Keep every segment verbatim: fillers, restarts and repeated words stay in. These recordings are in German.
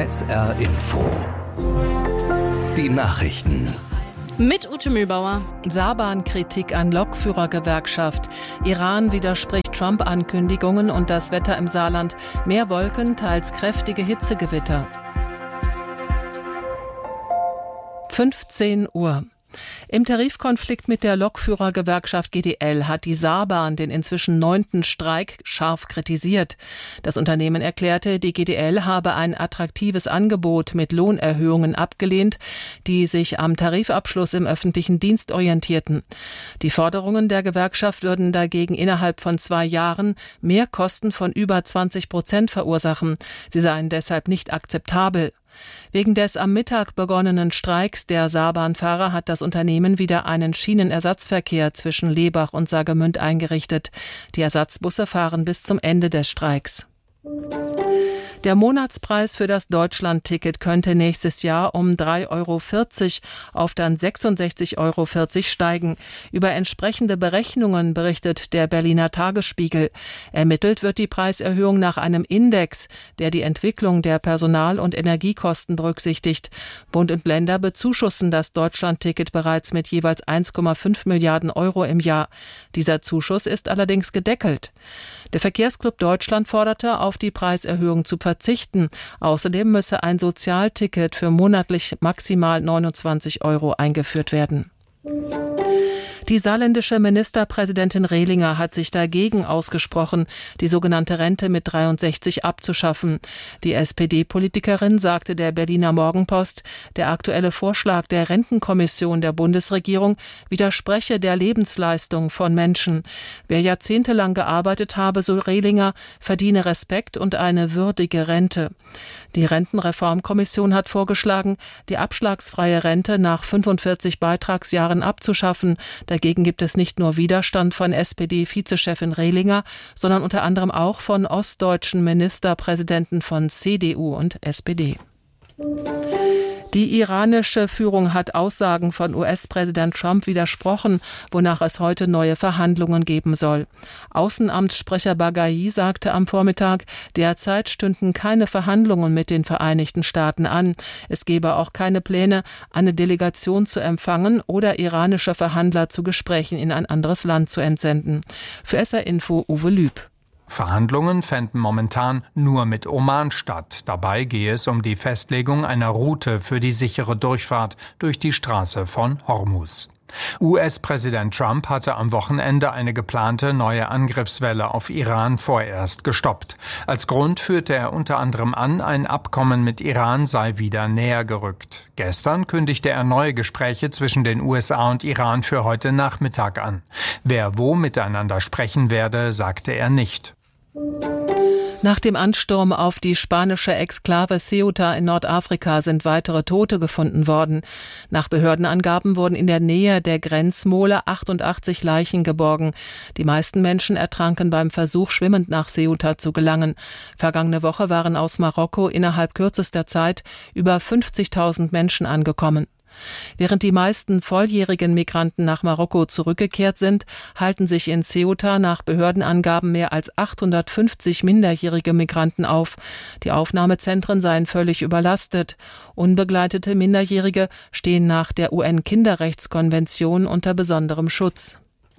S R Info. Die Nachrichten. Mit Ute Mühlbauer. Saban-Kritik an Lokführergewerkschaft. Iran widerspricht Trump-Ankündigungen und das Wetter im Saarland. Mehr Wolken, teils kräftige Hitzegewitter. fünfzehn Uhr. Im Tarifkonflikt mit der Lokführergewerkschaft G D L hat die Saarbahn den inzwischen neunten Streik scharf kritisiert. Das Unternehmen erklärte, die G D L habe ein attraktives Angebot mit Lohnerhöhungen abgelehnt, die sich am Tarifabschluss im öffentlichen Dienst orientierten. Die Forderungen der Gewerkschaft würden dagegen innerhalb von zwei Jahren mehr Kosten von über zwanzig Prozent verursachen. Sie seien deshalb nicht akzeptabel. Wegen des am Mittag begonnenen Streiks der Saarbahnfahrer hat das Unternehmen wieder einen Schienenersatzverkehr zwischen Lebach und Saargemünd eingerichtet. Die Ersatzbusse fahren bis zum Ende des Streiks. Der Monatspreis für das Deutschland-Ticket könnte nächstes Jahr um drei Euro vierzig auf dann sechsundsechzig Euro vierzig steigen. Über entsprechende Berechnungen berichtet der Berliner Tagesspiegel. Ermittelt wird die Preiserhöhung nach einem Index, der die Entwicklung der Personal- und Energiekosten berücksichtigt. Bund und Länder bezuschussen das Deutschland-Ticket bereits mit jeweils eins Komma fünf Milliarden Euro im Jahr. Dieser Zuschuss ist allerdings gedeckelt. Der Verkehrsclub Deutschland forderte, auf die Preiserhöhung zu verzichten. Außerdem müsse ein Sozialticket für monatlich maximal neunundzwanzig Euro eingeführt werden. Die saarländische Ministerpräsidentin Rehlinger hat sich dagegen ausgesprochen, die sogenannte Rente mit dreiundsechzig abzuschaffen. Die S P D-Politikerin sagte der Berliner Morgenpost, der aktuelle Vorschlag der Rentenkommission der Bundesregierung widerspreche der Lebensleistung von Menschen. Wer jahrzehntelang gearbeitet habe, so Rehlinger, verdiene Respekt und eine würdige Rente. Die Rentenreformkommission hat vorgeschlagen, die abschlagsfreie Rente nach fünfundvierzig Beitragsjahren abzuschaffen. Dagegen gibt es nicht nur Widerstand von S P D-Vizechefin Rehlinger, sondern unter anderem auch von ostdeutschen Ministerpräsidenten von C D U und S P D. Die iranische Führung hat Aussagen von U S-Präsident Trump widersprochen, wonach es heute neue Verhandlungen geben soll. Außenamtssprecher Baghai sagte am Vormittag, derzeit stünden keine Verhandlungen mit den Vereinigten Staaten an. Es gebe auch keine Pläne, eine Delegation zu empfangen oder iranische Verhandler zu Gesprächen in ein anderes Land zu entsenden. Für S R Info Uwe Lüb. Verhandlungen fänden momentan nur mit Oman statt. Dabei gehe es um die Festlegung einer Route für die sichere Durchfahrt durch die Straße von Hormuz. U S-Präsident Trump hatte am Wochenende eine geplante neue Angriffswelle auf Iran vorerst gestoppt. Als Grund führte er unter anderem an, ein Abkommen mit Iran sei wieder näher gerückt. Gestern kündigte er neue Gespräche zwischen den U S A und Iran für heute Nachmittag an. Wer wo miteinander sprechen werde, sagte er nicht. Nach dem Ansturm auf die spanische Exklave Ceuta in Nordafrika sind weitere Tote gefunden worden. Nach Behördenangaben wurden in der Nähe der Grenzmole achtundachtzig Leichen geborgen. Die meisten Menschen ertranken beim Versuch, schwimmend nach Ceuta zu gelangen. Vergangene Woche waren aus Marokko innerhalb kürzester Zeit über fünfzigtausend Menschen angekommen. Während die meisten volljährigen Migranten nach Marokko zurückgekehrt sind, halten sich in Ceuta nach Behördenangaben mehr als achthundertfünfzig minderjährige Migranten auf. Die Aufnahmezentren seien völlig überlastet. Unbegleitete Minderjährige stehen nach der U N-Kinderrechtskonvention unter besonderem Schutz.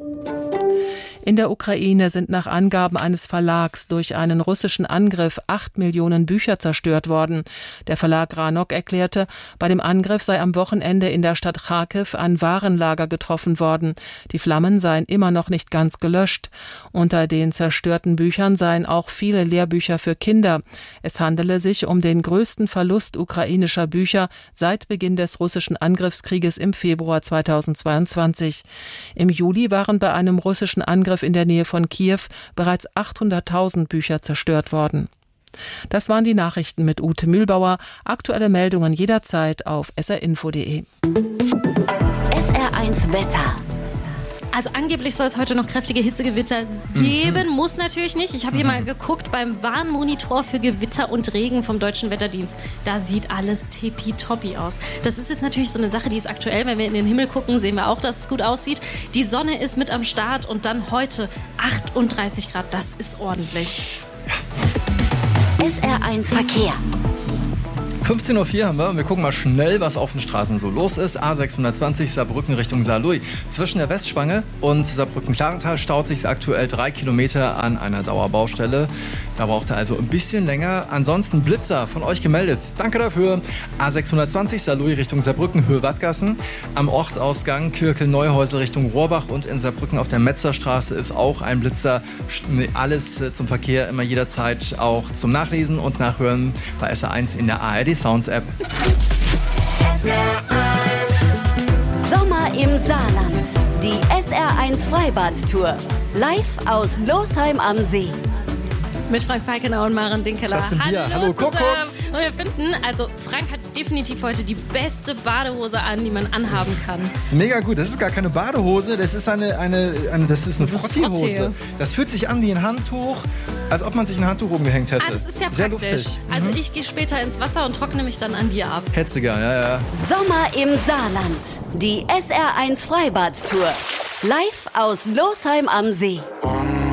In der Ukraine sind nach Angaben eines Verlags durch einen russischen Angriff acht Millionen Bücher zerstört worden. Der Verlag Ranok erklärte, bei dem Angriff sei am Wochenende in der Stadt Charkiw ein Warenlager getroffen worden. Die Flammen seien immer noch nicht ganz gelöscht. Unter den zerstörten Büchern seien auch viele Lehrbücher für Kinder. Es handele sich um den größten Verlust ukrainischer Bücher seit Beginn des russischen Angriffskrieges im Februar zweitausendzweiundzwanzig. Im Juli waren bei einem russischen Angriff in der Nähe von Kiew bereits achthunderttausend Bücher zerstört worden. Das waren die Nachrichten mit Ute Mühlbauer. Aktuelle Meldungen jederzeit auf s r info punkt d e. S R eins Wetter. Also angeblich soll es heute noch kräftige Hitzegewitter geben, mhm. muss natürlich nicht. Ich habe hier mhm. mal geguckt beim Warnmonitor für Gewitter und Regen vom Deutschen Wetterdienst. Da sieht alles tippitoppi aus. Das ist jetzt natürlich so eine Sache, die ist aktuell. Wenn wir in den Himmel gucken, sehen wir auch, dass es gut aussieht. Die Sonne ist mit am Start und dann heute achtunddreißig Grad. Das ist ordentlich. S R eins Verkehr. fünfzehn Uhr vier haben wir und wir gucken mal schnell, was auf den Straßen so los ist. A sechshundertzwanzig Saarbrücken Richtung Saarlouis. Zwischen der Westspange und Saarbrücken-Klarental staut sich aktuell drei Kilometer an einer Dauerbaustelle. Da braucht er also ein bisschen länger. Ansonsten Blitzer von euch gemeldet. Danke dafür. A sechshundertzwanzig Saarlouis Richtung Saarbrücken, Höhe Wattgassen. Am Ortsausgang Kürkel-Neuhäusel Richtung Rohrbach und in Saarbrücken auf der Metzerstraße ist auch ein Blitzer. Alles zum Verkehr immer jederzeit auch zum Nachlesen und Nachhören bei S R eins in der A R D Sounds App. Sommer im Saarland. Die S R eins Freibad-Tour. Live aus Losheim am See. Mit Frank Falkenau und Maren Dinkeler. Das sind wir. Hallo, Kuckucks. Und wir finden, also Frank hat definitiv heute die beste Badehose an, die man anhaben kann. Das ist mega gut. Das ist gar keine Badehose, das ist eine, eine, eine das ist eine Das ist Frottee-Hose. Frottee. Das fühlt sich an wie ein Handtuch, als ob man sich ein Handtuch umgehängt hätte. Ah, das ist ja Sehr praktisch. luftig. Also ich gehe später ins Wasser und trockne mich dann an dir ab. Hättest du gern, ja, ja. Sommer im Saarland. Die S R eins Freibad-Tour. Live aus Losheim am See.